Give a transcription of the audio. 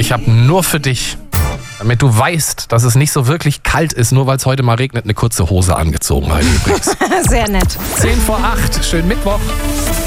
Ich habe nur für dich, damit du weißt, dass es nicht so wirklich kalt ist, nur weil es heute mal regnet, eine kurze Hose angezogen, Heidi übrigens. Sehr nett. 10 vor 8, schönen Mittwoch.